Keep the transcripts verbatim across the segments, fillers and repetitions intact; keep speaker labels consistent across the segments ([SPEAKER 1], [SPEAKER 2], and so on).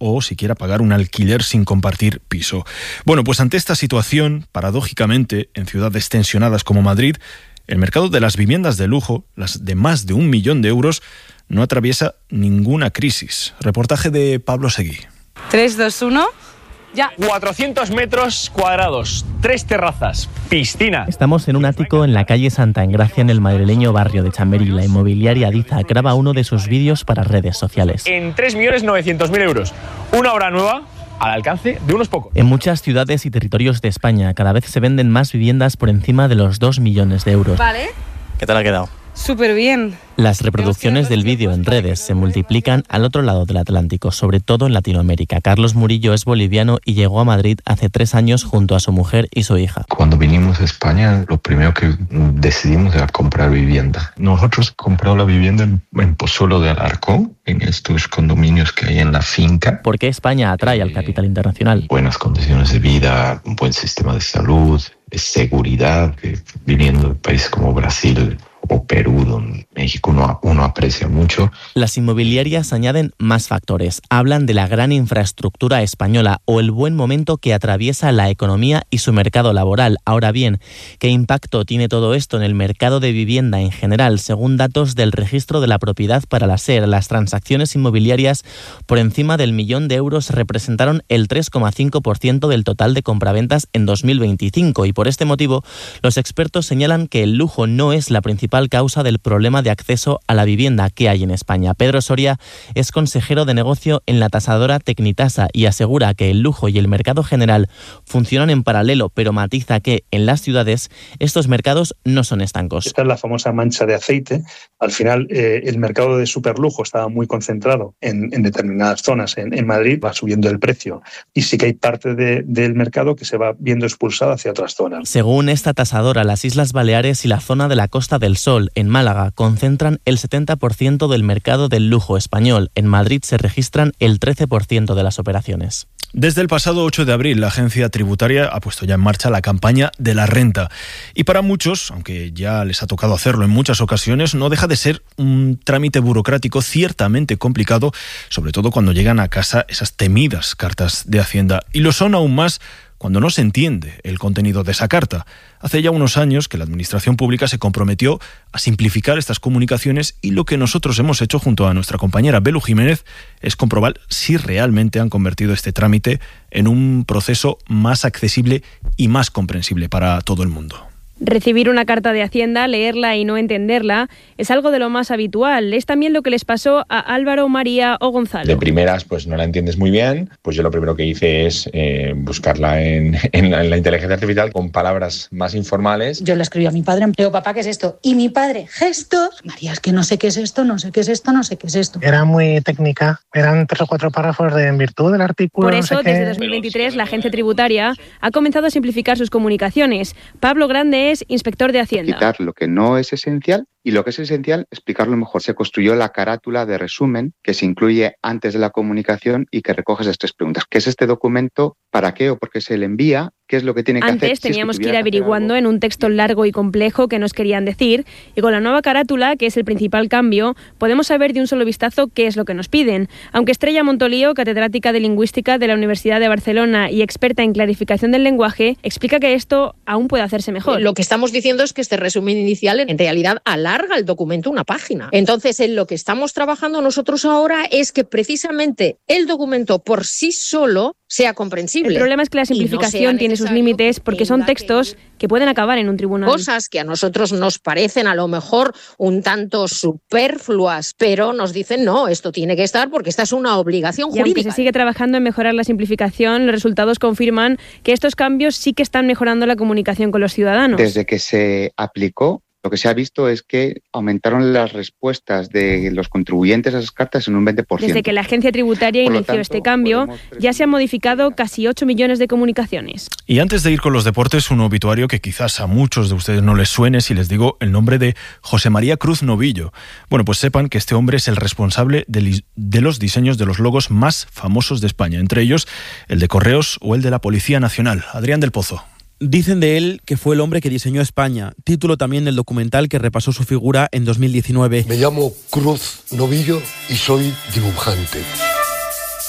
[SPEAKER 1] o siquiera pagar un alquiler sin compartir piso. Bueno, pues ante esta situación, paradójicamente, en ciudades tensionadas como Madrid, el mercado de las viviendas de lujo, las de más de un millón de euros, no atraviesa ninguna crisis. Reportaje de Pablo Seguí.
[SPEAKER 2] tres, dos, uno... Ya.
[SPEAKER 3] cuatrocientos metros cuadrados, tres terrazas, piscina.
[SPEAKER 4] Estamos en un ático en la calle Santa Engracia, en el madrileño barrio de Chamberí. La inmobiliaria Adiza graba uno de sus vídeos para redes sociales.
[SPEAKER 3] En tres millones novecientos mil euros. Una obra nueva al alcance de unos pocos.
[SPEAKER 4] En muchas ciudades y territorios de España cada vez se venden más viviendas por encima de los dos millones de euros.
[SPEAKER 2] Vale.
[SPEAKER 4] ¿Qué tal ha quedado?
[SPEAKER 2] Súper bien.
[SPEAKER 4] Las reproducciones del vídeo en redes se multiplican al otro lado del Atlántico, sobre todo en Latinoamérica. Carlos Murillo es boliviano y llegó a Madrid hace tres años junto a su mujer y su hija.
[SPEAKER 5] Cuando vinimos a España, lo primero que decidimos era comprar vivienda. Nosotros compramos la vivienda en, en Pozuelo de Alarcón, en estos condominios que hay en la finca.
[SPEAKER 4] ¿Por qué España atrae al capital internacional?
[SPEAKER 5] Buenas condiciones de vida, un buen sistema de salud, seguridad, que viniendo de países como Brasil o Perú, donde México uno, uno aprecia mucho.
[SPEAKER 4] Las inmobiliarias añaden más factores. Hablan de la gran infraestructura española o el buen momento que atraviesa la economía y su mercado laboral. Ahora bien, ¿qué impacto tiene todo esto en el mercado de vivienda en general? Según datos del Registro de la Propiedad para la SER, las transacciones inmobiliarias por encima del millón de euros representaron el tres coma cinco por ciento del total de compraventas en dos mil veinticinco y por este motivo los expertos señalan que el lujo no es la principal causa del problema de acceso a la vivienda que hay en España. Pedro Soria es consejero de negocio en la tasadora Tecnitasa y asegura que el lujo y el mercado general funcionan en paralelo, pero matiza que en las ciudades estos mercados no son estancos.
[SPEAKER 6] Esta es la famosa mancha de aceite. Al final, eh, el mercado de superlujo estaba muy concentrado en, en determinadas zonas. En, en Madrid va subiendo el precio y sí que hay parte de, del mercado que se va viendo expulsada hacia otras zonas.
[SPEAKER 4] Según esta tasadora, las Islas Baleares y la zona de la Costa del Sol, en Málaga, concentran el setenta por ciento del mercado del lujo español. En Madrid se registran el trece por ciento de las operaciones.
[SPEAKER 1] Desde el pasado ocho de abril, la agencia tributaria ha puesto ya en marcha la campaña de la renta. Y para muchos, aunque ya les ha tocado hacerlo en muchas ocasiones, no deja de ser un trámite burocrático ciertamente complicado, sobre todo cuando llegan a casa esas temidas cartas de Hacienda. Y lo son aún más cuando no se entiende el contenido de esa carta. Hace ya unos años que la Administración Pública se comprometió a simplificar estas comunicaciones y lo que nosotros hemos hecho junto a nuestra compañera Belu Jiménez es comprobar si realmente han convertido este trámite en un proceso más accesible y más comprensible para todo el mundo.
[SPEAKER 7] Recibir una carta de Hacienda, leerla y no entenderla es algo de lo más habitual. Es también lo que les pasó a Álvaro, María o Gonzalo.
[SPEAKER 8] De primeras, pues no la entiendes muy bien. Pues yo lo primero que hice es eh, buscarla en, en, la, en la inteligencia artificial con palabras más informales.
[SPEAKER 9] Yo le escribí a mi padre, le digo, papá, ¿qué es esto? Y mi padre, gestos. María, es que no sé qué es esto, no sé qué es esto, no sé qué es esto.
[SPEAKER 10] Era muy técnica. Eran tres o cuatro párrafos de en virtud del artículo.
[SPEAKER 7] Por eso,
[SPEAKER 10] no sé
[SPEAKER 7] desde
[SPEAKER 10] qué.
[SPEAKER 7] dos mil veintitrés, la agencia tributaria ha comenzado a simplificar sus comunicaciones. Pablo Grande es inspector de Hacienda.
[SPEAKER 11] Quitar lo que no es esencial y lo que es esencial, explicarlo mejor. Se construyó la carátula de resumen que se incluye antes de la comunicación y que recoge esas tres preguntas. ¿Qué es este documento? ¿Para qué o por qué se le envía? ¿Qué es lo que tiene que
[SPEAKER 7] Antes
[SPEAKER 11] hacer?
[SPEAKER 7] Antes teníamos
[SPEAKER 11] si es que
[SPEAKER 7] que ir averiguando en un texto largo y complejo qué nos querían decir, y con la nueva carátula, que es el principal cambio, podemos saber de un solo vistazo qué es lo que nos piden. Aunque Estrella Montolío, catedrática de Lingüística de la Universidad de Barcelona y experta en clarificación del lenguaje, explica que esto aún puede hacerse mejor.
[SPEAKER 12] Lo que estamos diciendo es que este resumen inicial en realidad alarga el documento una página. Entonces, en lo que estamos trabajando nosotros ahora es que precisamente el documento por sí solo sea comprensible.
[SPEAKER 7] El problema es que la simplificación no tiene sus límites porque son textos que pueden acabar en un tribunal.
[SPEAKER 12] Cosas que a nosotros nos parecen a lo mejor un tanto superfluas, pero nos dicen no, esto tiene que estar porque esta es una obligación
[SPEAKER 7] y
[SPEAKER 12] jurídica.
[SPEAKER 7] Aunque se sigue trabajando en mejorar la simplificación, los resultados confirman que estos cambios sí que están mejorando la comunicación con los ciudadanos.
[SPEAKER 11] Desde que se aplicó, lo que se ha visto es que aumentaron las respuestas de los contribuyentes a esas cartas en un veinte por ciento.
[SPEAKER 7] Desde que la agencia tributaria
[SPEAKER 11] Por lo
[SPEAKER 7] inició
[SPEAKER 11] tanto,
[SPEAKER 7] este cambio, ya se han modificado casi ocho millones de comunicaciones.
[SPEAKER 1] Y antes de ir con los deportes, un obituario que quizás a muchos de ustedes no les suene si les digo el nombre de José María Cruz Novillo. Bueno, pues sepan que este hombre es el responsable de, de los diseños de los logos más famosos de España, entre ellos el de Correos o el de la Policía Nacional. Adrián del Pozo.
[SPEAKER 13] Dicen de él que fue el hombre que diseñó España, título también del documental que repasó su figura en dos mil diecinueve.
[SPEAKER 14] Me llamo Cruz Novillo y soy dibujante.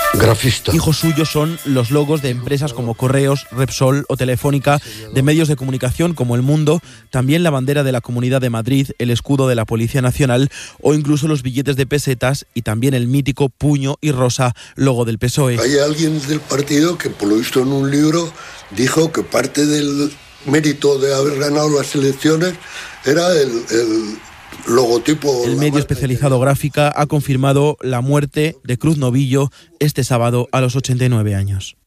[SPEAKER 14] Grafista.
[SPEAKER 13] Hijos suyos son los logos de empresas como Correos, Repsol o Telefónica, de medios de comunicación como El Mundo, también la bandera de la Comunidad de Madrid, el escudo de la Policía Nacional o incluso los billetes de pesetas y también el mítico puño y rosa, logo del P S O E.
[SPEAKER 14] Hay alguien del partido que, por lo visto en un libro, dijo que parte del mérito de haber ganado las elecciones era el... el logotipo.
[SPEAKER 13] El medio especializado Gráfica ha confirmado la muerte de Cruz Novillo este sábado a los ochenta y nueve años.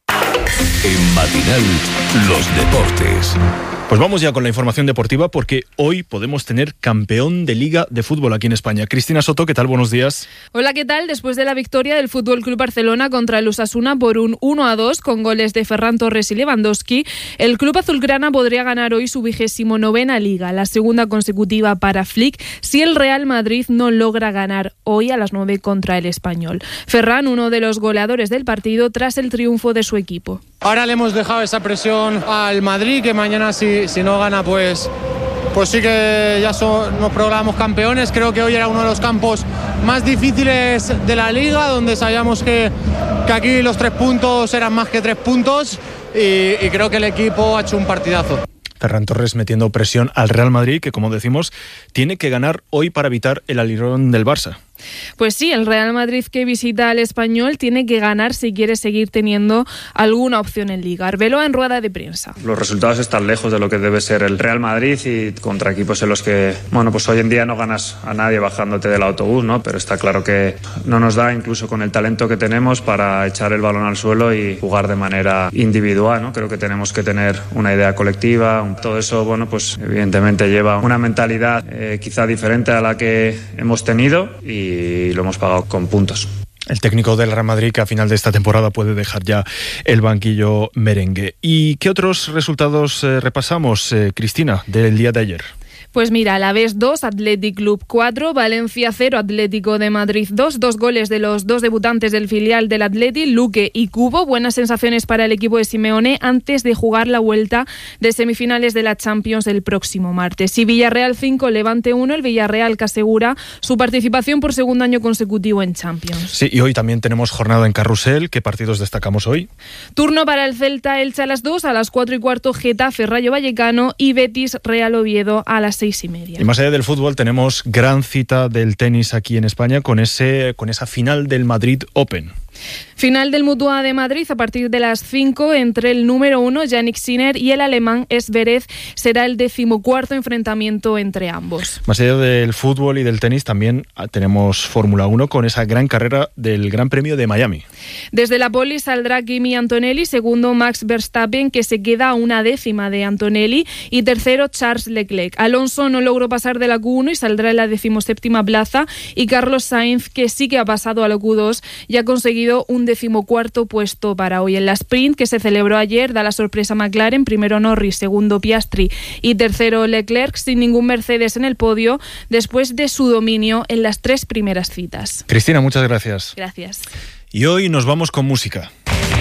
[SPEAKER 15] En Matinal, los deportes.
[SPEAKER 1] Pues vamos ya con la información deportiva porque hoy podemos tener campeón de Liga de Fútbol aquí en España. Cristina Soto, ¿qué tal? Buenos días.
[SPEAKER 16] Hola, ¿qué tal? Después de la victoria del F C Barcelona contra el Osasuna por un uno a dos con goles de Ferran Torres y Lewandowski, el club azulgrana podría ganar hoy su vigésimo novena Liga, la segunda consecutiva para Flick, si el Real Madrid no logra ganar hoy a las nueve contra el Español. Ferran, uno de los goleadores del partido tras el triunfo de su equipo.
[SPEAKER 17] Ahora le hemos dejado esa presión al Madrid, que mañana si, si no gana, pues, pues sí que ya son, nos proclamamos campeones. Creo que hoy era uno de los campos más difíciles de la Liga, donde sabíamos que, que aquí los tres puntos eran más que tres puntos y, y creo que el equipo ha hecho un partidazo.
[SPEAKER 1] Ferran Torres metiendo presión al Real Madrid, que como decimos, tiene que ganar hoy para evitar el alirón del Barça.
[SPEAKER 16] Pues sí, el Real Madrid que visita al Español tiene que ganar si quiere seguir teniendo alguna opción en Liga. Arbeloa en rueda de prensa.
[SPEAKER 18] Los resultados están lejos de lo que debe ser el Real Madrid y contra equipos en los que, bueno, pues hoy en día no ganas a nadie bajándote del autobús, ¿no? Pero está claro que no nos da, incluso con el talento que tenemos, para echar el balón al suelo y jugar de manera individual, ¿no? Creo que tenemos que tener una idea colectiva. Todo eso, bueno, pues evidentemente lleva una mentalidad eh, quizá diferente a la que hemos tenido y y lo hemos pagado con puntos.
[SPEAKER 1] El técnico del Real Madrid, que a final de esta temporada puede dejar ya el banquillo merengue. ¿Y qué otros resultados eh, repasamos, eh, Cristina, del día de ayer?
[SPEAKER 16] Pues mira, Alavés dos, Athletic Club cuatro, Valencia cero, Atlético de Madrid dos, dos goles de los dos debutantes del filial del Athletic, Luque y Cubo. Buenas sensaciones para el equipo de Simeone antes de jugar la vuelta de semifinales de la Champions el próximo martes. Y Villarreal cinco, Levante uno, el Villarreal que asegura su participación por segundo año consecutivo en Champions.
[SPEAKER 1] Sí, y hoy también tenemos jornada en Carrusel. ¿Qué partidos destacamos hoy?
[SPEAKER 16] Turno para el Celta Elche a las dos, a las cuatro y cuarto Getafe Rayo Vallecano y Betis Real Oviedo a las seis y media.
[SPEAKER 1] Y más allá del fútbol tenemos gran cita del tenis aquí en España con ese con esa final del Madrid Open.
[SPEAKER 16] Final del Mutua de Madrid a partir de las cinco entre el número uno, Jannik Sinner, y el alemán Zverev. Será el decimocuarto enfrentamiento entre ambos.
[SPEAKER 1] Más allá del fútbol y del tenis, también tenemos Fórmula uno con esa gran carrera del Gran Premio de Miami.
[SPEAKER 16] Desde la poli saldrá Kimi Antonelli, segundo Max Verstappen, que se queda a una décima de Antonelli, y tercero Charles Leclerc. Alonso no logró pasar de la Q uno y saldrá en la decimoséptima plaza, y Carlos Sainz, que sí que ha pasado a la Q dos y ha conseguido un decimocuarto puesto para hoy. En la sprint que se celebró ayer da la sorpresa McLaren, primero Norris, segundo Piastri y tercero Leclerc, sin ningún Mercedes en el podio después de su dominio en las tres primeras citas.
[SPEAKER 1] Cristina, muchas gracias.
[SPEAKER 16] Gracias.
[SPEAKER 1] Y hoy nos vamos con música.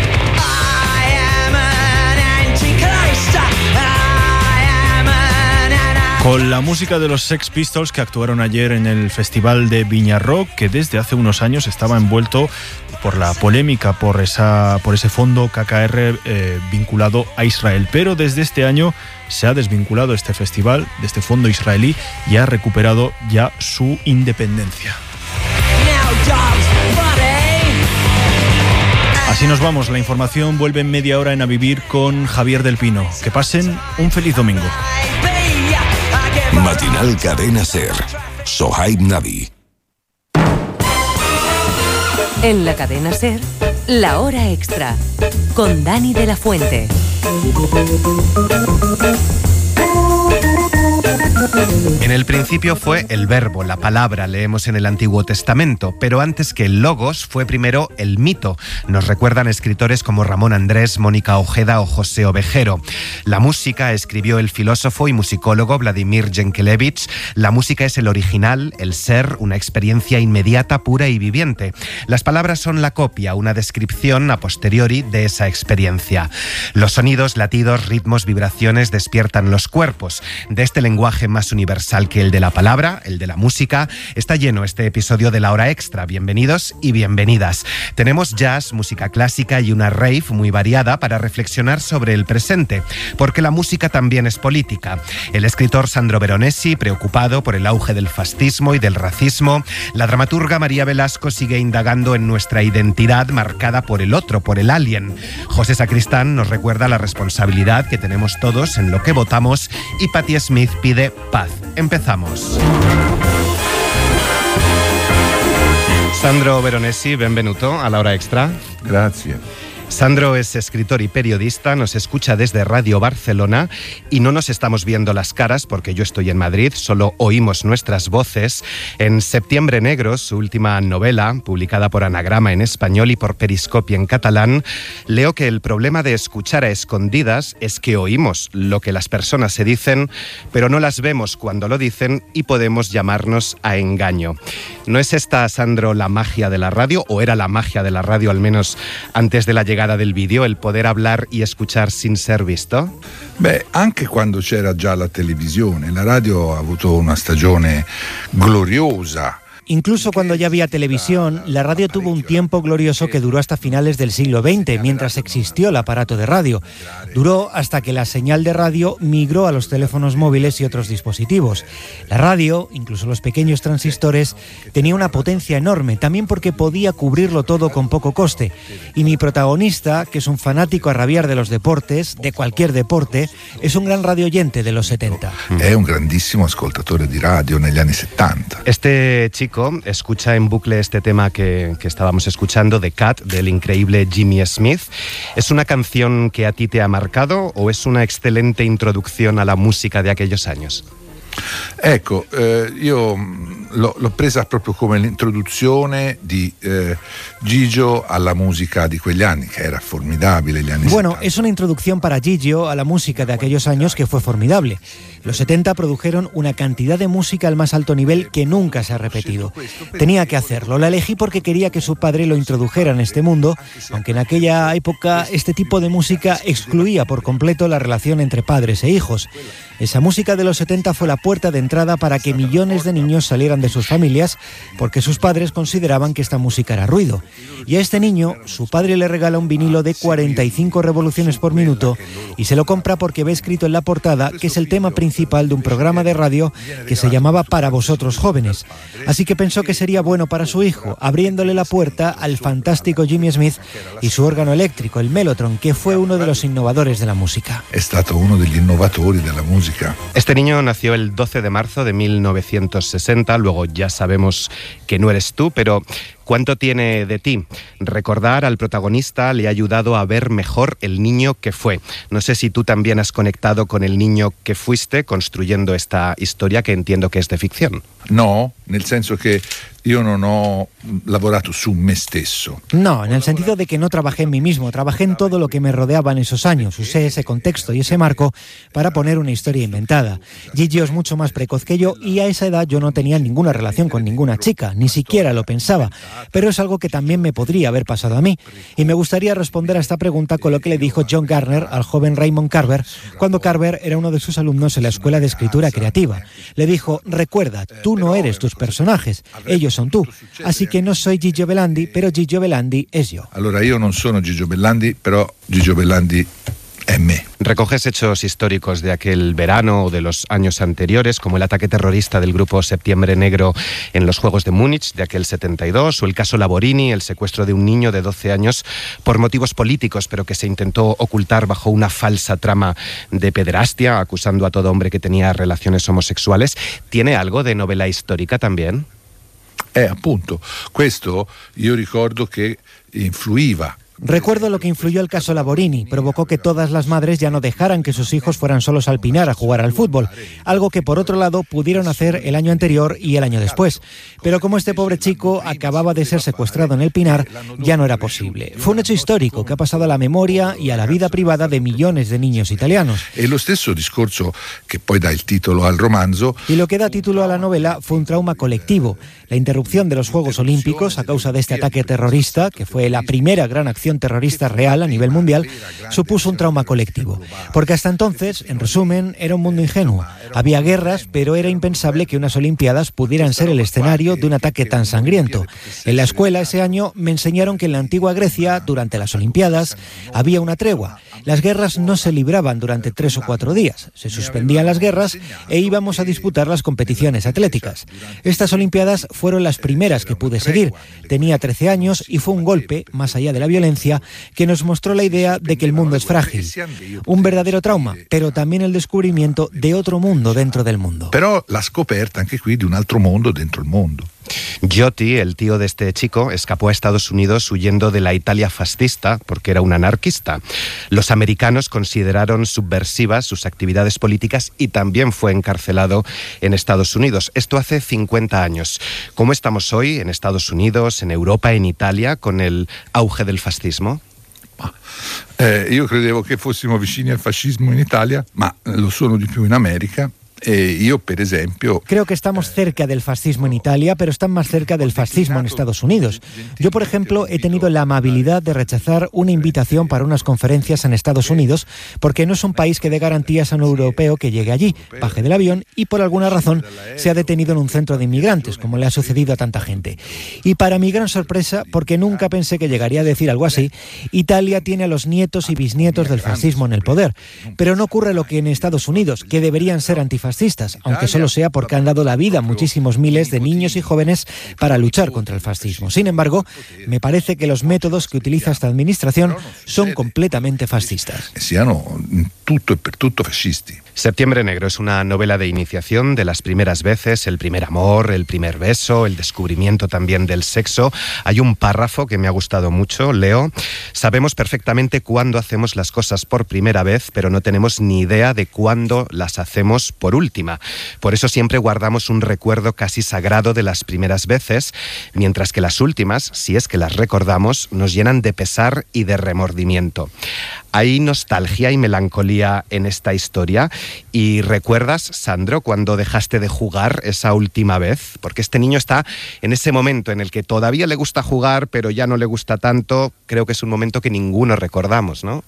[SPEAKER 1] Con la música de los Sex Pistols, que actuaron ayer en el Festival de Viña Rock, que desde hace unos años estaba envuelto por la polémica por esa por ese fondo K K R eh, vinculado a Israel. Pero desde este año se ha desvinculado este festival de este fondo israelí y ha recuperado ya su independencia. Así nos vamos. La información vuelve en media hora en A Vivir con Javier del Pino. Que pasen un feliz domingo.
[SPEAKER 15] Matinal Cadena Ser. Sohaib Navi.
[SPEAKER 19] En la Cadena Ser, La Hora Extra, con Dani de la Fuente.
[SPEAKER 20] En el principio fue el verbo, la palabra, leemos en el Antiguo Testamento, pero antes que el logos fue primero el mito. Nos recuerdan escritores como Ramón Andrés, Mónica Ojeda o José Ovejero. La música escribió el filósofo y musicólogo Vladimir Yankelevich. La música es el original, el ser, una experiencia inmediata, pura y viviente. Las palabras son la copia, una descripción a posteriori de esa experiencia. Los sonidos, latidos, ritmos, vibraciones despiertan los cuerpos. De este lenguaje más más universal que el de la palabra, el de la música. Está lleno este episodio de La Hora Extra. Bienvenidos y bienvenidas. Tenemos jazz, música clásica y una rave muy variada para reflexionar sobre el presente, porque la música también es política. El escritor Sandro Veronesi, preocupado por el auge del fascismo y del racismo. La dramaturga María Velasco sigue indagando en nuestra identidad marcada por el otro, por el alien. José Sacristán nos recuerda la responsabilidad que tenemos todos en lo que votamos y Patti Smith pide paz. Empezamos. Sandro Veronesi, benvenuto a La Hora Extra.
[SPEAKER 21] Grazie.
[SPEAKER 20] Sandro es escritor y periodista, nos escucha desde Radio Barcelona y no nos estamos viendo las caras porque yo estoy en Madrid, solo oímos nuestras voces. En Septiembre Negro, su última novela, publicada por Anagrama en español y por Periscopi en catalán, leo que el problema de escuchar a escondidas es que oímos lo que las personas se dicen, pero no las vemos cuando lo dicen y podemos llamarnos a engaño. ¿No es esta, Sandro, la magia de la radio, o era la magia de la radio al menos antes de la llegada del vídeo, el poder hablar y escuchar sin ser visto?
[SPEAKER 21] Beh, anche quando c'era già la televisione, la radio ha avuto una stagione gloriosa.
[SPEAKER 22] Incluso cuando ya había televisión, la radio tuvo un tiempo glorioso que duró hasta finales del siglo veinte, mientras existió el aparato de radio. Duró hasta que la señal de radio migró a los teléfonos móviles y otros dispositivos. La radio, incluso los pequeños transistores, tenía una potencia enorme, también porque podía cubrirlo todo con poco coste. Y mi protagonista, que es un fanático a rabiar de los deportes, de cualquier deporte, es un gran radioyente de los setenta.
[SPEAKER 21] Es un grandísimo ascoltatore di radio negli anni settanta.
[SPEAKER 20] Este chico escucha en bucle este tema que, que estábamos escuchando, The Cat, del increíble Jimmy Smith. ¿Es una canción que a ti te ha marcado o es una excelente introducción a la música de aquellos años?
[SPEAKER 21] Ecco, eh, io l'ho, l'ho presa proprio come l'introduzione di eh, Gigio alla musica di quegli anni, che era formidabile, gli anni
[SPEAKER 22] Bueno,
[SPEAKER 21] setenta.
[SPEAKER 22] es una introducción para Gigio a la música de aquellos años que fue formidable. Los setenta produjeron una cantidad de música al más alto nivel que nunca se ha repetido. Tenía que hacerlo. La elegí porque quería que su padre lo introdujera en este mundo, aunque en aquella época este tipo de música excluía por completo la relación entre padres e hijos. Esa música de los setenta fue la puerta de entrada para que millones de niños salieran de sus familias porque sus padres consideraban que esta música era ruido. Y a este niño, su padre le regala un vinilo de cuarenta y cinco revoluciones por minuto y se lo compra porque ve escrito en la portada que es el tema principal de un programa de radio que se llamaba Para vosotros jóvenes. Así que pensó que sería bueno para su hijo, abriéndole la puerta al fantástico Jimmy Smith y su órgano eléctrico, el Mellotron, que fue uno de los innovadores de la música.
[SPEAKER 21] È stato uno degli innovatori della musica.
[SPEAKER 20] Este niño nació el doce de marzo de mil novecientos sesenta, luego ya sabemos que no eres tú, pero ¿cuánto tiene de ti? Recordar al protagonista le ha ayudado a ver mejor el niño que fue. No sé si tú también has conectado con el niño que fuiste construyendo esta historia que entiendo que es de ficción.
[SPEAKER 21] No, nel senso che io non ho lavorato su me stesso.
[SPEAKER 22] No, en el sentido de que no trabajé en mí mismo, trabajé en todo lo que me rodeaba en esos años, usé ese contexto y ese marco para poner una historia inventada. Gigio es mucho más precoz que yo y a esa edad yo no tenía ninguna relación con ninguna chica, ni siquiera lo pensaba, pero es algo que también me podría haber pasado a mí. Y me gustaría responder a esta pregunta con lo que le dijo John Garner al joven Raymond Carver cuando Carver era uno de sus alumnos en la Escuela de Escritura Creativa. Le dijo, recuerda, tú no eres tus personajes, ellos son tú. Así que no soy Gigio Belandi, pero Gigio Belandi es yo.
[SPEAKER 21] Allora io non sono Gigio Belandi, però Gigio Belandi è me.
[SPEAKER 20] Recoges hechos históricos de aquel verano o de los años anteriores, como el ataque terrorista del grupo Septiembre Negro en los Juegos de Múnich de aquel setenta y dos, o el caso Laborini, el secuestro de un niño de doce años por motivos políticos, pero que se intentó ocultar bajo una falsa trama de pederastia, acusando a todo hombre que tenía relaciones homosexuales. ¿Tiene algo de novela histórica también?
[SPEAKER 21] Eh, appunto, questo io ricordo che influiva.
[SPEAKER 22] Recuerdo lo que influyó el caso Laborini, provocó que todas las madres ya no dejaran que sus hijos fueran solos al Pinar a jugar al fútbol, algo que por otro lado pudieron hacer el año anterior y el año después. Pero como este pobre chico acababa de ser secuestrado en el Pinar, ya no era posible. Fue un hecho histórico que ha pasado a la memoria y a la vida privada de millones de niños italianos.
[SPEAKER 21] E lo stesso discorso che poi dà il titolo al romanzo.
[SPEAKER 22] Y lo que da título a la novela fue un trauma colectivo, la interrupción de los Juegos Olímpicos a causa de este ataque terrorista, que fue la primera gran acción acción terrorista real a nivel mundial, supuso un trauma colectivo. Porque hasta entonces, en resumen, era un mundo ingenuo. Había guerras, pero era impensable que unas Olimpiadas pudieran ser el escenario de un ataque tan sangriento. En la escuela ese año me enseñaron que en la antigua Grecia, durante las Olimpiadas, había una tregua. Las guerras no se libraban durante tres o cuatro días. Se suspendían las guerras e íbamos a disputar las competiciones atléticas. Estas Olimpiadas fueron las primeras que pude seguir. Tenía trece años y fue un golpe, más allá de la violencia, que nos mostró la idea de que el mundo es frágil. Un verdadero trauma, pero también el descubrimiento de otro mundo dentro del mundo.
[SPEAKER 21] Pero la scoperta anche qui di un altro mondo dentro il mondo.
[SPEAKER 20] Giotti, el tío de este chico, escapó a Estados Unidos huyendo de la Italia fascista porque era un anarquista. Los americanos consideraron subversivas sus actividades políticas y también fue encarcelado en Estados Unidos. Esto hace cincuenta años. ¿Cómo estamos hoy en Estados Unidos, en Europa, en Italia, con el auge del fascismo?
[SPEAKER 21] Eh, io credevo che fossimo vicini al fascismo in Italia, ma lo sono di più in America. Eh, yo, por ejemplo,
[SPEAKER 22] creo que estamos cerca del fascismo en Italia, pero están más cerca del fascismo en Estados Unidos. Yo, por ejemplo, he tenido la amabilidad de rechazar una invitación para unas conferencias en Estados Unidos porque no es un país que dé garantías a un europeo que llegue allí, baje del avión y por alguna razón se ha detenido en un centro de inmigrantes, como le ha sucedido a tanta gente. Y para mi gran sorpresa, porque nunca pensé que llegaría a decir algo así, Italia tiene a los nietos y bisnietos del fascismo en el poder. Pero no ocurre lo que en Estados Unidos, que deberían ser antifascistas, aunque solo sea porque han dado la vida a muchísimos miles de niños y jóvenes para luchar contra el fascismo. Sin embargo, me parece que los métodos que utiliza esta administración son completamente fascistas.
[SPEAKER 21] Siano tutto e per tutto fascisti.
[SPEAKER 20] Septiembre Negro es una novela de iniciación de las primeras veces, el primer amor, el primer beso, el descubrimiento también del sexo. Hay un párrafo que me ha gustado mucho, leo: sabemos perfectamente cuándo hacemos las cosas por primera vez, pero no tenemos ni idea de cuándo las hacemos por última. Por eso siempre guardamos un recuerdo casi sagrado de las primeras veces, mientras que las últimas, si es que las recordamos, nos llenan de pesar y de remordimiento. Hay nostalgia y melancolía en esta historia. ¿Y recuerdas, Sandro, cuando dejaste de jugar esa última vez? Porque este niño está en ese momento en el que todavía le gusta jugar, pero ya no le gusta tanto. Creo que es un momento que ninguno recordamos, ¿no?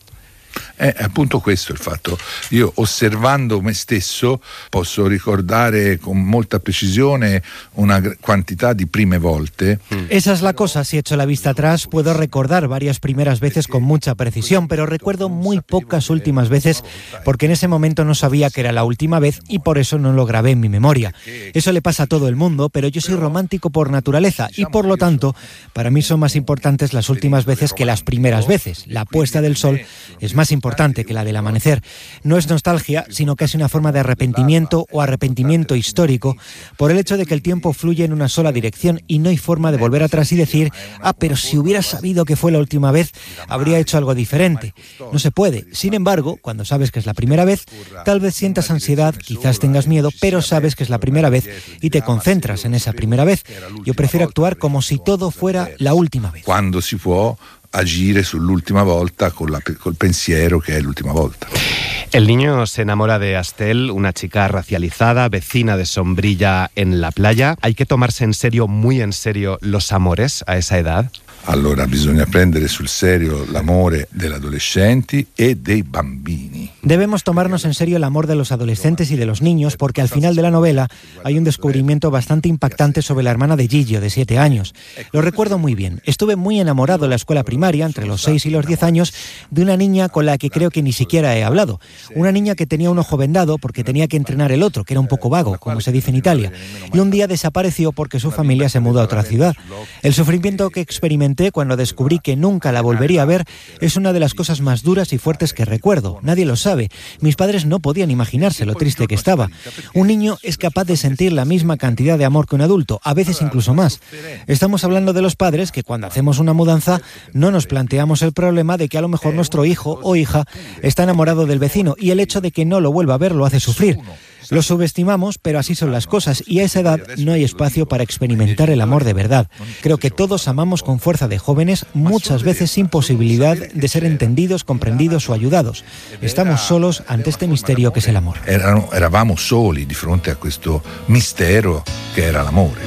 [SPEAKER 21] È appunto questo il fatto. Io, osservando me stesso, posso ricordare con molta precisione una quantità di prime volte.
[SPEAKER 22] Esa es la cosa. Si echo la vista atrás, puedo recordar varias primeras veces con mucha precisión, pero recuerdo muy pocas últimas veces porque en ese momento no sabía que era la última vez y por eso no lo grabé en mi memoria. Eso le pasa a todo el mundo, pero yo soy romántico por naturaleza y por lo tanto, para mí son más importantes las últimas veces que las primeras veces. La puesta del sol es más importante que la del amanecer. No es nostalgia, sino que es una forma de arrepentimiento o arrepentimiento histórico por el hecho de que el tiempo fluye en una sola dirección y no hay forma de volver atrás y decir: ah, pero si hubiera sabido que fue la última vez, habría hecho algo diferente. No se puede. Sin embargo, cuando sabes que es la primera vez, tal vez sientas ansiedad, quizás tengas miedo, pero sabes que es la primera vez y te concentras en esa primera vez. Yo prefiero actuar como si todo fuera la última vez.
[SPEAKER 21] Cuando si può agire sull'ultima volta con la, col pensiero che è l'ultima volta.
[SPEAKER 20] El niño se enamora de Astel, una chica racializada, vecina de Sombrilla en la playa. ¿Hay que tomarse en serio, muy en serio, los amores a esa edad?
[SPEAKER 21] Allora bisogna prendere sul serio l'amore degli adolescenti e dei bambini.
[SPEAKER 22] Debemos tomarnos en serio el amor de los adolescentes y de los niños porque al final de la novela hay un descubrimiento bastante impactante sobre la hermana de Gigio, de siete años. Lo recuerdo muy bien. Estuve muy enamorado en la escuela primaria, entre los seis y los diez años, de una niña con la que creo que ni siquiera he hablado. Una niña que tenía un ojo vendado porque tenía que entrenar el otro, que era un poco vago, como se dice en Italia. Y un día desapareció porque su familia se mudó a otra ciudad. El sufrimiento que experimenté cuando descubrí que nunca la volvería a ver es una de las cosas más duras y fuertes que recuerdo. Nadie lo sabe. Mis padres no podían imaginarse lo triste que estaba. Un niño es capaz de sentir la misma cantidad de amor que un adulto, a veces incluso más. Estamos hablando de los padres que cuando hacemos una mudanza no nos planteamos el problema de que a lo mejor nuestro hijo o hija está enamorado del vecino y el hecho de que no lo vuelva a ver lo hace sufrir. Lo subestimamos, pero así son las cosas y a esa edad no hay espacio para experimentar el amor de verdad. Creo que todos amamos con fuerza de jóvenes, muchas veces sin posibilidad de ser entendidos, comprendidos o ayudados. Estamos solos ante este misterio que es el amor.
[SPEAKER 21] Erano, eravamo soli di fronte a questo mistero che era l'amore.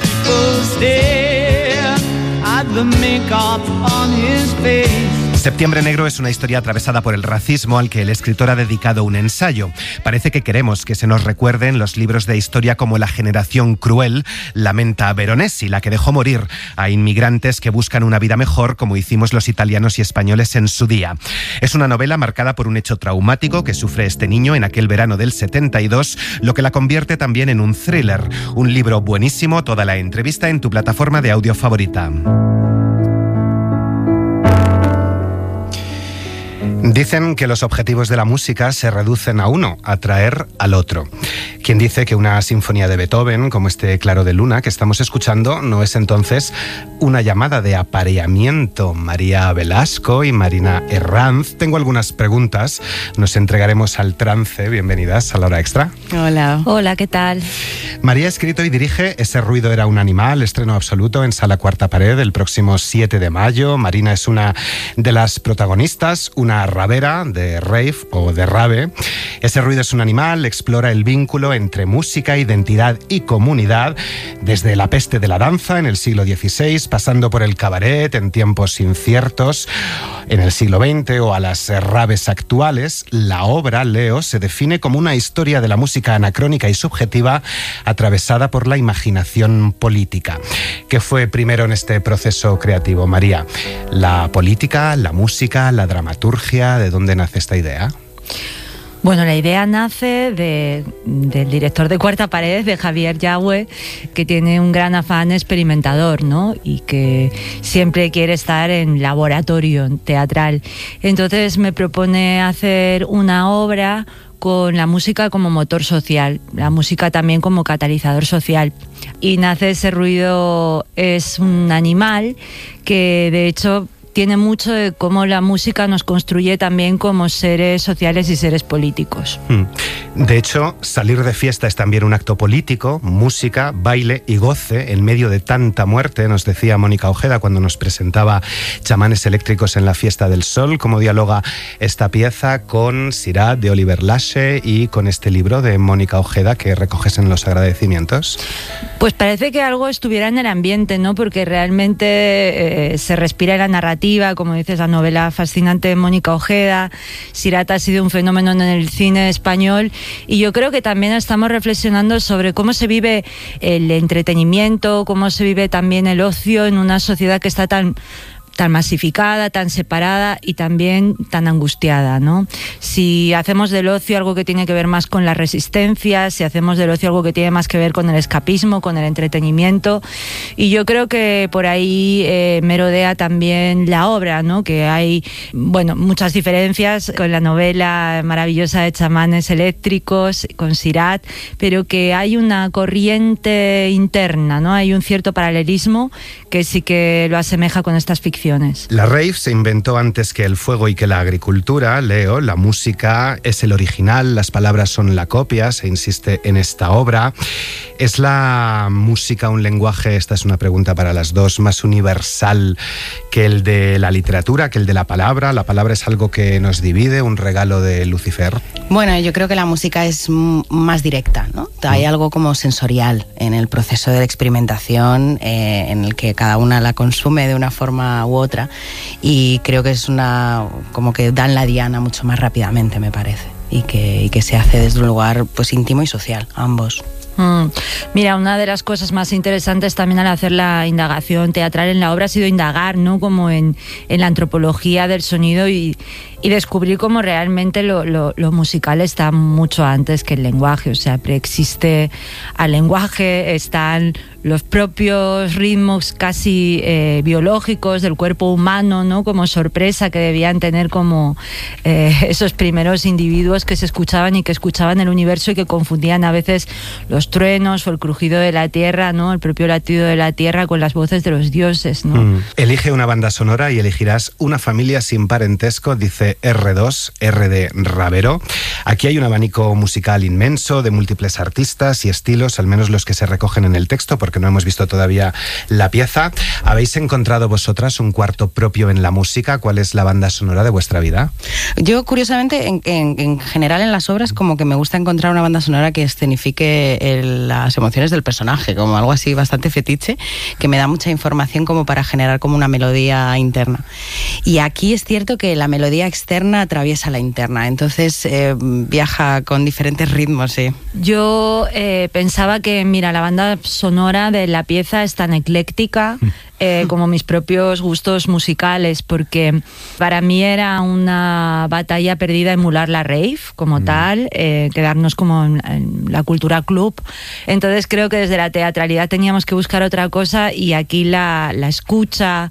[SPEAKER 20] Septiembre Negro es una historia atravesada por el racismo al que el escritor ha dedicado un ensayo. Parece que queremos que se nos recuerden los libros de historia como La generación cruel, lamenta Veronesi, la que dejó morir a inmigrantes que buscan una vida mejor, como hicimos los italianos y españoles en su día. Es una novela marcada por un hecho traumático que sufre este niño en aquel verano del setenta y dos, lo que la convierte también en un thriller. Un libro buenísimo, toda la entrevista en tu plataforma de audio favorita. Dicen que los objetivos de la música se reducen a uno, atraer al otro. Quien dice que una sinfonía de Beethoven, como este Claro de Luna que estamos escuchando, no es entonces una llamada de apareamiento. María Velasco y Marina Herranz. Tengo algunas preguntas. Nos entregaremos al trance. Bienvenidas a La Hora Extra.
[SPEAKER 2] Hola. Hola, ¿qué tal?
[SPEAKER 20] María ha escrito y dirige Ese ruido era un animal, estreno absoluto en Sala Cuarta Pared el próximo siete de mayo. Marina es una de las protagonistas, una rabera de rave o de rave. Ese ruido es un animal, explora el vínculo entre música, identidad y comunidad, desde la peste de la danza en el siglo dieciséis, pasando por el cabaret en tiempos inciertos en el siglo veinte o a las raves actuales. La obra, Leo, se define como una historia de la música anacrónica y subjetiva atravesada por la imaginación política. ¿Qué fue primero en este proceso creativo, María? ¿La política, la música, la dramaturgia? ¿De dónde nace esta idea?
[SPEAKER 2] Bueno, la idea nace de, del director de Cuarta Pared, de Javier Yagüe, que tiene un gran afán experimentador, ¿no? Y que siempre quiere estar en laboratorio teatral. Entonces me propone hacer una obra con la música como motor social, la música también como catalizador social. Y nace Ese ruido es un animal que, de hecho, tiene mucho de cómo la música nos construye también como seres sociales y seres políticos.
[SPEAKER 20] De hecho, salir de fiesta es también un acto político, música, baile y goce en medio de tanta muerte, nos decía Mónica Ojeda cuando nos presentaba Chamanes Eléctricos en la Fiesta del Sol. ¿Cómo dialoga esta pieza con Sirat de Oliver Lache y con este libro de Mónica Ojeda que recoges en los agradecimientos?
[SPEAKER 2] Pues parece que algo estuviera en el ambiente, ¿no? Porque realmente eh, se respira en la narrativa, como dices, la novela fascinante de Mónica Ojeda. Sirat ha sido un fenómeno en el cine español y yo creo que también estamos reflexionando sobre cómo se vive el entretenimiento, cómo se vive también el ocio en una sociedad que está tan tan masificada, tan separada y también tan angustiada, ¿no? Si hacemos del ocio algo que tiene que ver más con la resistencia, si hacemos del ocio algo que tiene más que ver con el escapismo, con el entretenimiento, y yo creo que por ahí eh, merodea también la obra, ¿no? Que hay, bueno, muchas diferencias con la novela maravillosa de Chamanes Eléctricos, con Sirat, pero que hay una corriente interna, ¿no? Hay un cierto paralelismo que sí que lo asemeja con estas ficciones.
[SPEAKER 20] La rave se inventó antes que el fuego y que la agricultura, Leo. La música es el original, las palabras son la copia, se insiste en esta obra. ¿Es la música un lenguaje, esta es una pregunta para las dos, más universal que el de la literatura, que el de la palabra? ¿La palabra es algo que nos divide, un regalo de Lucifer?
[SPEAKER 3] Bueno, yo creo que la música es m- más directa, ¿no? Hay algo como sensorial en el proceso de la experimentación, eh, en el que cada una la consume de una forma u otra, y creo que es una, como que dan la diana mucho más rápidamente, me parece, y que, y que se hace desde un lugar pues íntimo y social, ambos.
[SPEAKER 2] Mm. Mira, una de las cosas más interesantes también al hacer la indagación teatral en la obra ha sido indagar, ¿no? Como en, en la antropología del sonido y, y descubrir cómo realmente lo, lo, lo musical está mucho antes que el lenguaje, o sea, preexiste al lenguaje, están los propios ritmos casi eh, biológicos del cuerpo humano, ¿no? Como sorpresa que debían tener como eh, esos primeros individuos que se escuchaban y que escuchaban el universo y que confundían a veces los truenos o el crujido de la tierra, ¿no? El propio latido de la tierra con las voces de los dioses, ¿no?
[SPEAKER 20] Mm. Elige una banda sonora y elegirás una familia sin parentesco, dice erre dos, R de Ravero. Aquí hay un abanico musical inmenso de múltiples artistas y estilos, al menos los que se recogen en el texto, porque porque no hemos visto todavía la pieza. ¿Habéis encontrado vosotras un cuarto propio en la música? ¿Cuál es la banda sonora de vuestra vida?
[SPEAKER 3] Yo, curiosamente, en, en, en general en las obras, como que me gusta encontrar una banda sonora que escenifique el, las emociones del personaje, como algo así bastante fetiche, que me da mucha información como para generar como una melodía interna. Y aquí es cierto que la melodía externa atraviesa la interna, entonces eh, viaja con diferentes ritmos, sí.
[SPEAKER 2] Yo eh, pensaba que, mira, la banda sonora de la pieza es tan ecléctica eh, como mis propios gustos musicales, porque para mí era una batalla perdida emular la rave como mm. tal, eh, quedarnos como en, en la cultura club. Entonces creo que desde la teatralidad teníamos que buscar otra cosa, y aquí la, la escucha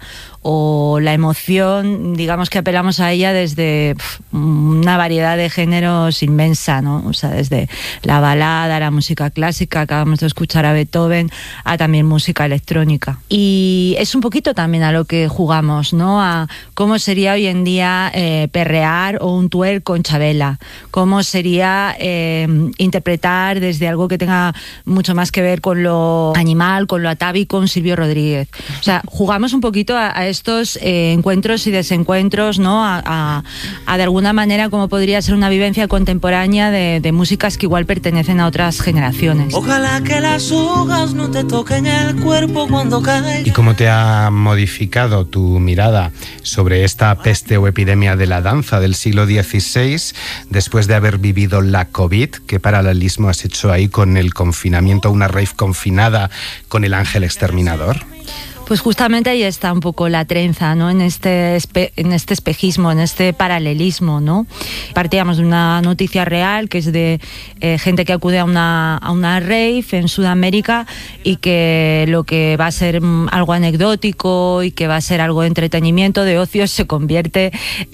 [SPEAKER 2] o la emoción, digamos que apelamos a ella desde pf, una variedad de géneros inmensa, ¿no? O sea, desde la balada, la música clásica, acabamos de escuchar a Beethoven, a también música electrónica. Y es un poquito también a lo que jugamos, ¿no? A cómo sería hoy en día eh, perrear o un twerk con Chabela, cómo sería eh, interpretar desde algo que tenga mucho más que ver con lo animal, con lo atávico, con Silvio Rodríguez. O sea, jugamos un poquito a, a estos eh, encuentros y desencuentros, ¿no? A, a, a de alguna manera cómo podría ser una vivencia contemporánea de, de músicas que igual pertenecen a otras generaciones.
[SPEAKER 5] Ojalá que las hojas no te toquen el cuerpo cuando caigan.
[SPEAKER 20] ¿Y cómo te ha modificado tu mirada sobre esta peste o epidemia de la danza del siglo dieciséis después de haber vivido la COVID? ¿Qué paralelismo has hecho ahí con el confinamiento, una rave confinada con el ángel exterminador?
[SPEAKER 2] Pues justamente ahí está un poco la trenza, ¿no? En este, espe en este espejismo, en este paralelismo, ¿no? Partíamos de una noticia real, que es de eh, gente que acude a una, a una rave en Sudamérica, y que lo que va a ser algo anecdótico y que va a ser algo de entretenimiento, de ocio, se convierte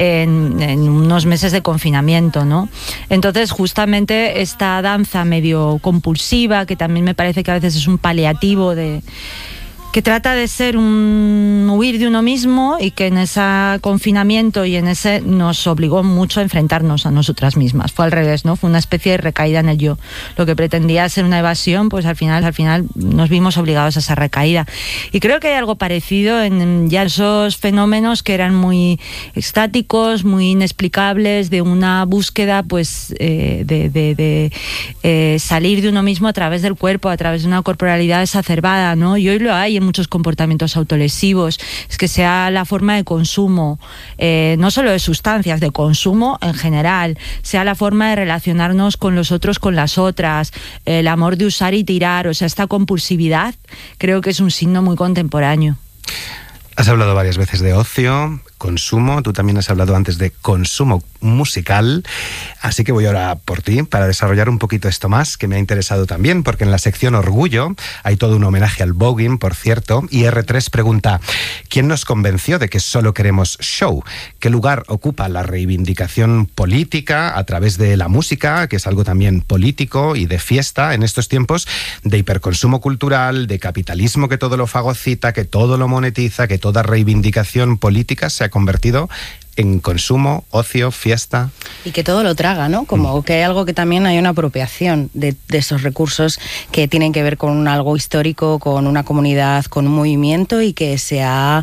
[SPEAKER 2] en, en unos meses de confinamiento, ¿no? Entonces, justamente esta danza medio compulsiva, que también me parece que a veces es un paliativo de... que trata de ser un huir de uno mismo, y que en ese confinamiento y en ese nos obligó mucho a enfrentarnos a nosotras mismas. Fue al revés, ¿no? Fue una especie de recaída en el yo. Lo que pretendía ser una evasión, pues al final, al final nos vimos obligados a esa recaída. Y creo que hay algo parecido en ya esos fenómenos que eran muy estáticos, muy inexplicables, de una búsqueda, pues, eh, de, de, de eh, salir de uno mismo a través del cuerpo, a través de una corporalidad exacerbada, ¿no? Y hoy lo hay en muchos comportamientos autolesivos, es que sea la forma de consumo, eh, no solo de sustancias, de consumo en general, sea la forma de relacionarnos con los otros, con las otras, el amor de usar y tirar, o sea, esta compulsividad creo que es un signo muy contemporáneo.
[SPEAKER 20] Has hablado varias veces de ocio, consumo, tú también has hablado antes de consumo musical, así que voy ahora por ti para desarrollar un poquito esto más, que me ha interesado también, porque en la sección Orgullo hay todo un homenaje al voguing, por cierto, y erre tres pregunta: ¿quién nos convenció de que solo queremos show? ¿Qué lugar ocupa la reivindicación política a través de la música, que es algo también político y de fiesta en estos tiempos de hiperconsumo cultural, de capitalismo que todo lo fagocita, que todo lo monetiza, que toda reivindicación política se ha convertido en consumo, ocio, fiesta?
[SPEAKER 3] Y que todo lo traga, ¿no? Como que hay algo que también hay una apropiación de, de esos recursos que tienen que ver con un algo histórico, con una comunidad, con un movimiento, y que se ha...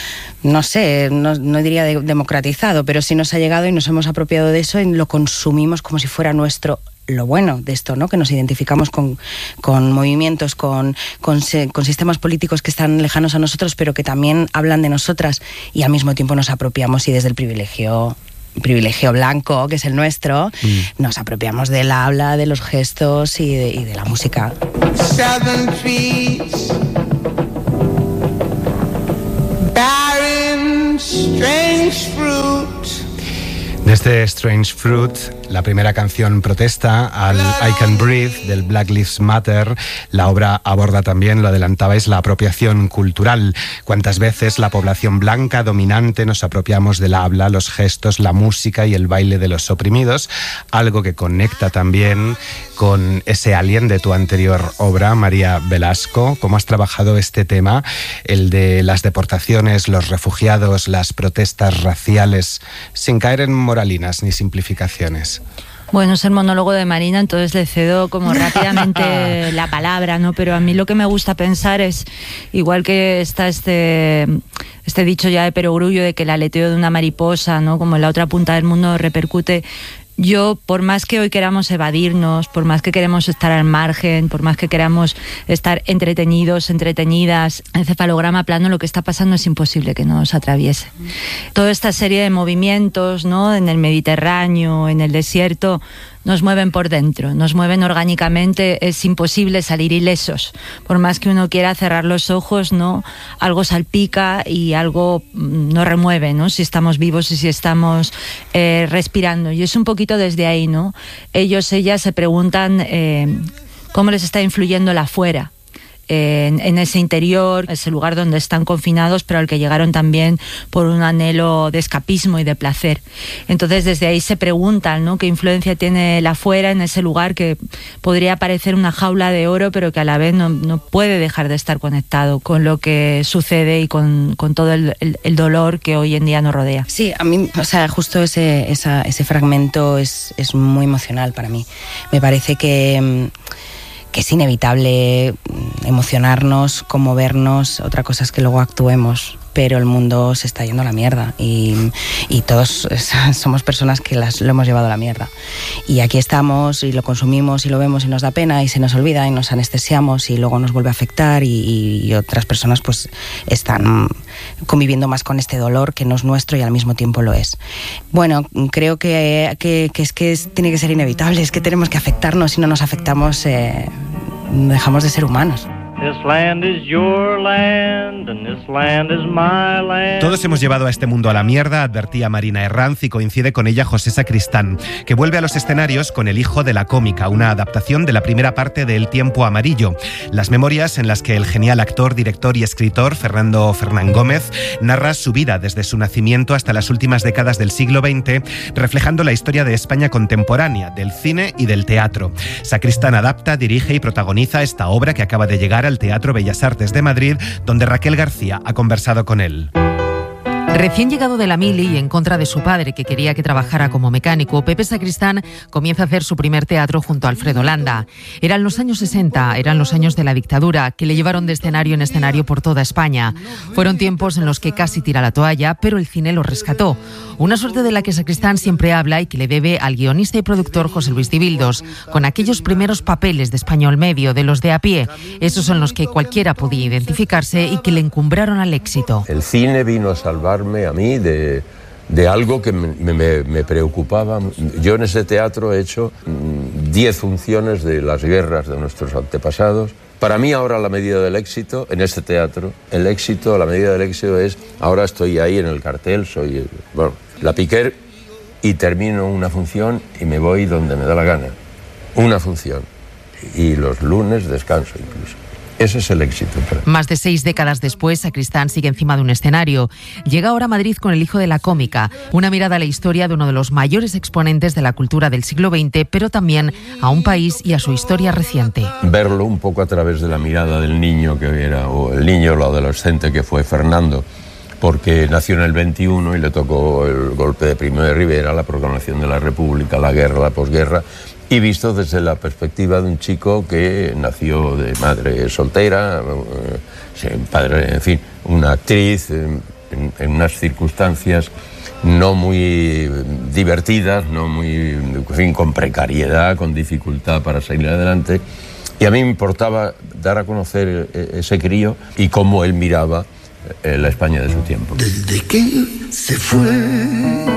[SPEAKER 3] no sé, no, no diría de, democratizado, pero sí nos ha llegado y nos hemos apropiado de eso y lo consumimos como si fuera nuestro. Lo bueno de esto, ¿no? Que nos identificamos con, con movimientos, con, con, con sistemas políticos que están lejanos a nosotros, pero que también hablan de nosotras, y al mismo tiempo nos apropiamos, y desde el privilegio privilegio blanco, que es el nuestro, mm. nos apropiamos del habla, de los gestos y de, y de la música. Seven trees, barren,
[SPEAKER 20] strange fruit. De este Strange Fruit, la primera canción protesta al I Can Breathe del Black Lives Matter. La obra aborda también, lo adelantabais, la apropiación cultural. Cuántas veces la población blanca dominante nos apropiamos del habla, los gestos, la música y el baile de los oprimidos, algo que conecta también con ese alien de tu anterior obra, María Velasco. ¿Cómo has trabajado este tema, el de las deportaciones, los refugiados, las protestas raciales, sin caer en moralinas ni simplificaciones?
[SPEAKER 2] Bueno, es el monólogo de Marina, entonces le cedo como rápidamente la palabra, ¿no? Pero a mí lo que me gusta pensar es, igual que está este, este dicho ya de perogrullo de que el aleteo de una mariposa, ¿no? Como en la otra punta del mundo repercute. Yo, por más que hoy queramos evadirnos, por más que queremos estar al margen, por más que queramos estar entretenidos, entretenidas, el cefalograma plano, lo que está pasando es imposible que nos atraviese. Toda esta serie de movimientos, ¿no? En el Mediterráneo, en el desierto, nos mueven por dentro, nos mueven orgánicamente, es imposible salir ilesos. Por más que uno quiera cerrar los ojos, ¿no? Algo salpica y algo nos remueve, ¿no? Si estamos vivos y si estamos eh, respirando. Y es un poquito desde ahí, ¿no? Ellos, ellas se preguntan eh, cómo les está influyendo la afuera. En, en ese interior, ese lugar donde están confinados, pero al que llegaron también por un anhelo de escapismo y de placer. Entonces desde ahí se preguntan, ¿no? ¿Qué influencia tiene el afuera en ese lugar que podría parecer una jaula de oro, pero que a la vez no, no puede dejar de estar conectado con lo que sucede y con, con todo el, el, el dolor que hoy en día nos rodea?
[SPEAKER 3] Sí, a mí, o sea, justo ese, esa, ese fragmento es, es muy emocional para mí. Me parece que... que es inevitable emocionarnos, conmovernos, otra cosa es que luego actuemos, pero el mundo se está yendo a la mierda y, y todos somos personas que las, lo hemos llevado a la mierda. Y aquí estamos y lo consumimos y lo vemos y nos da pena y se nos olvida y nos anestesiamos y luego nos vuelve a afectar y, y, y otras personas pues están conviviendo más con este dolor que no es nuestro y al mismo tiempo lo es. Bueno, creo que, que, que es que es, tiene que ser inevitable, es que tenemos que afectarnos, si no nos afectamos eh, dejamos de ser humanos.
[SPEAKER 4] This land is your land and this land is my land.
[SPEAKER 20] Todos hemos llevado a este mundo a la mierda, advertía Marina Herranz, y coincide con ella José Sacristán, que vuelve a los escenarios con El hijo de la cómica, una adaptación de la primera parte de El tiempo amarillo, las memorias en las que el genial actor, director y escritor Fernando Fernán Gómez narra su vida desde su nacimiento hasta las últimas décadas del siglo veinte, reflejando la historia de España contemporánea, del cine y del teatro. Sacristán adapta, dirige y protagoniza esta obra que acaba de llegar al Teatro Bellas Artes de Madrid, donde Raquel García ha conversado con él.
[SPEAKER 6] Recién llegado de la mili y en contra de su padre, que quería que trabajara como mecánico, Pepe Sacristán comienza a hacer su primer teatro junto a Alfredo Landa. Eran los años sesenta, eran los años de la dictadura, que le llevaron de escenario en escenario por toda España. Fueron tiempos en los que casi tira la toalla, pero el cine lo rescató. Una suerte de la que Sacristán siempre habla y que le debe al guionista y productor José Luis Dibildos, con aquellos primeros papeles de español medio, de los de a pie. Esos son los que cualquiera podía identificarse y que le encumbraron al éxito.
[SPEAKER 23] El cine vino a salvarme a mí de, de algo que me, me, me preocupaba. Yo en ese teatro he hecho diez funciones de las guerras de nuestros antepasados. Para mí ahora la medida del éxito, en este teatro, el éxito, la medida del éxito es, ahora estoy ahí en el cartel, soy, bueno, la piquer y termino una función y me voy donde me da la gana. Una función. Y los lunes descanso incluso. Ese es el éxito.
[SPEAKER 6] Más de seis décadas después, Sacristán sigue encima de un escenario. Llega ahora a Madrid con El hijo de la cómica, una mirada a la historia de uno de los mayores exponentes de la cultura del siglo veinte, pero también a un país y a su historia reciente.
[SPEAKER 23] Verlo un poco a través de la mirada del niño que era, o el niño o el adolescente que fue Fernando, porque nació en el veintiuno y le tocó el golpe de Primo de Rivera, la proclamación de la República, la guerra, la posguerra, y visto desde la perspectiva de un chico que nació de madre soltera, eh, padre, en fin, una actriz, en, en unas circunstancias no muy divertidas, no muy, en fin, con precariedad, con dificultad para salir adelante. Y a mí me importaba dar a conocer ese crío y cómo él miraba la España de su tiempo.
[SPEAKER 14] ¿Desde qué se fue?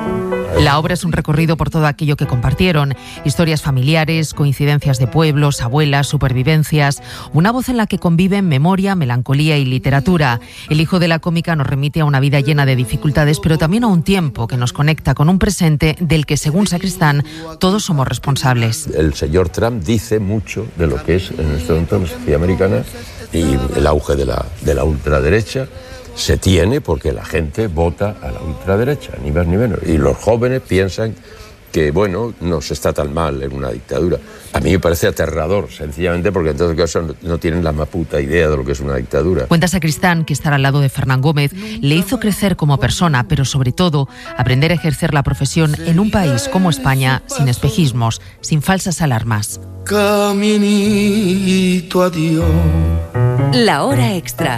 [SPEAKER 6] La obra es un recorrido por todo aquello que compartieron, historias familiares, coincidencias de pueblos, abuelas, supervivencias, una voz en la que conviven memoria, melancolía y literatura. El hijo de la cómica nos remite a una vida llena de dificultades, pero también a un tiempo que nos conecta con un presente del que, según Sacristán, todos somos responsables.
[SPEAKER 23] El señor Trump dice mucho de lo que es en este momento la sociedad americana y el auge de la, de la ultraderecha. Se tiene porque la gente vota a la ultraderecha, ni más ni menos. Y los jóvenes piensan que, bueno, no se está tan mal en una dictadura. A mí me parece aterrador, sencillamente porque en todo caso no, no tienen la más puta idea de lo que es una dictadura.
[SPEAKER 6] Cuenta Sacristán que estar al lado de Fernán Gómez le hizo crecer como persona, pero sobre todo aprender a ejercer la profesión en un país como España, sin espejismos, sin falsas alarmas.
[SPEAKER 5] Caminito adiós.
[SPEAKER 19] La hora extra.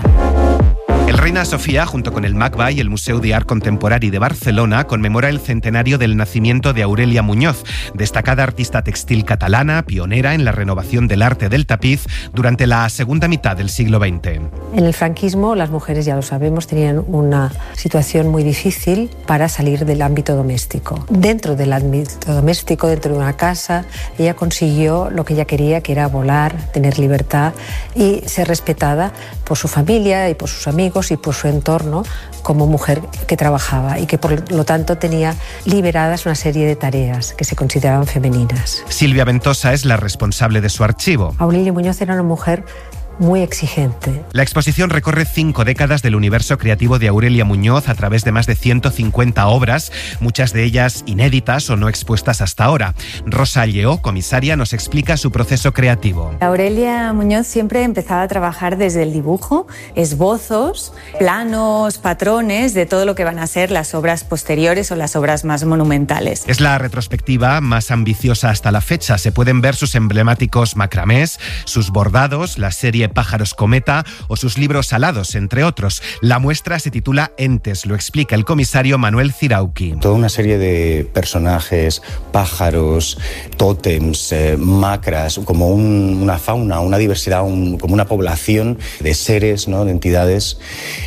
[SPEAKER 20] El Reina Sofía, junto con el MACBA y el Museu d'Art Contemporani de Barcelona, conmemora el centenario del nacimiento de Aurelia Muñoz, destacada artista textil catalana, pionera en la renovación del arte del tapiz durante la segunda mitad del siglo veinte.
[SPEAKER 8] En el franquismo, las mujeres, ya lo sabemos, tenían una situación muy difícil para salir del ámbito doméstico. Dentro del ámbito doméstico, dentro de una casa, ella consiguió lo que ella quería, que era volar, tener libertad y ser respetada por su familia y por sus amigos y por su entorno como mujer que trabajaba y que por lo tanto tenía liberadas una serie de tareas que se consideraban femeninas.
[SPEAKER 20] Silvia Ventosa es la responsable de su archivo.
[SPEAKER 8] Aurelia Muñoz era una mujer muy exigente.
[SPEAKER 20] La exposición recorre cinco décadas del universo creativo de Aurelia Muñoz a través de más de ciento cincuenta obras, muchas de ellas inéditas o no expuestas hasta ahora. Rosa Lleó, comisaria, nos explica su proceso creativo.
[SPEAKER 9] Aurelia Muñoz siempre empezaba a trabajar desde el dibujo, esbozos, planos, patrones de todo lo que van a ser las obras posteriores o las obras más monumentales.
[SPEAKER 20] Es la retrospectiva más ambiciosa hasta la fecha. Se pueden ver sus emblemáticos macramés, sus bordados, la serie Pájaros Cometa o sus libros alados, entre otros. La muestra se titula Entes, lo explica el comisario Manuel Cirauqui.
[SPEAKER 10] Toda una serie de personajes, pájaros, tótems, eh, macras, como un, una fauna, una diversidad, un, como una población de seres, ¿no?, de entidades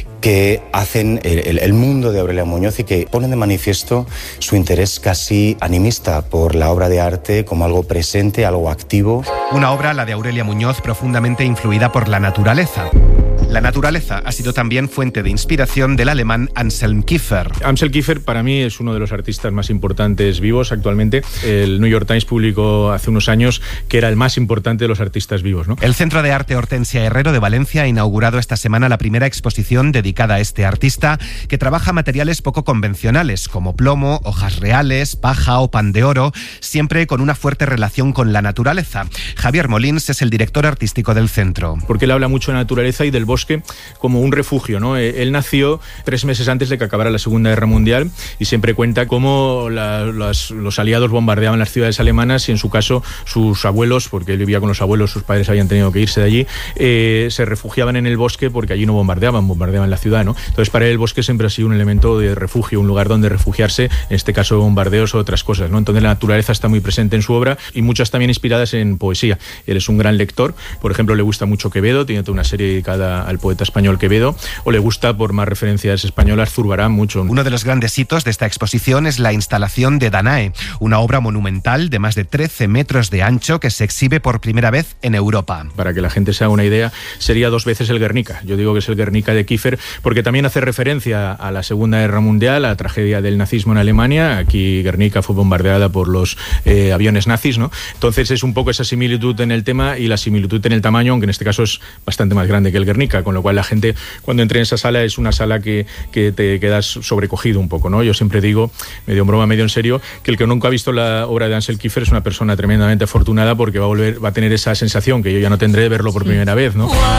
[SPEAKER 10] que hacen el, el mundo de Aurelia Muñoz y que ponen de manifiesto su interés casi animista por la obra de arte como algo presente, algo activo.
[SPEAKER 20] Una obra, la de Aurelia Muñoz, profundamente influida por la naturaleza. La naturaleza ha sido también fuente de inspiración del alemán Anselm Kiefer.
[SPEAKER 1] Anselm Kiefer para mí es uno de los artistas más importantes vivos actualmente. El New York Times publicó hace unos años que era el más importante de los artistas vivos, ¿no?
[SPEAKER 20] El Centro de Arte Hortensia Herrero de Valencia ha inaugurado esta semana la primera exposición dedicada a este artista, que trabaja materiales poco convencionales como plomo, hojas reales, paja o pan de oro, siempre con una fuerte relación con la naturaleza. Javier Molins es el director artístico del centro.
[SPEAKER 1] Porque él habla mucho de la naturaleza y del bosque como un refugio, ¿no? Él nació tres meses antes de que acabara la Segunda Guerra Mundial y siempre cuenta cómo la, las, los aliados bombardeaban las ciudades alemanas y en su caso sus abuelos, porque él vivía con los abuelos, sus padres habían tenido que irse de allí, eh, se refugiaban en el bosque porque allí no bombardeaban, bombardeaban la ciudad, ¿no? Entonces para él el bosque siempre ha sido un elemento de refugio, un lugar donde refugiarse, en este caso bombardeos o otras cosas, ¿no? Entonces la naturaleza está muy presente en su obra y muchas también inspiradas en poesía. Él es un gran lector, por ejemplo le gusta mucho Quevedo, tiene toda una serie dedicada al poeta español Quevedo, o le gusta, por más referencias españolas, Zurbarán mucho.
[SPEAKER 20] Uno de los grandes hitos de esta exposición es la instalación de Danae, una obra monumental de más de trece metros de ancho que se exhibe por primera vez en Europa.
[SPEAKER 1] Para que la gente se haga una idea, sería dos veces el Guernica. Yo digo que es el Guernica de Kiefer porque también hace referencia a la Segunda Guerra Mundial, a la tragedia del nazismo en Alemania. Aquí Guernica fue bombardeada por los eh, aviones nazis, ¿no? Entonces es un poco esa similitud en el tema y la similitud en el tamaño, aunque en este caso es bastante más grande que el Guernica, con lo cual la gente cuando entre en esa sala es una sala que, que te quedas sobrecogido un poco, ¿no? Yo siempre digo, medio en broma, medio en serio, que el que nunca ha visto la obra de Anselm Kiefer es una persona tremendamente afortunada porque va a volver, va a tener esa sensación que yo ya no tendré de verlo por primera vez, ¿no?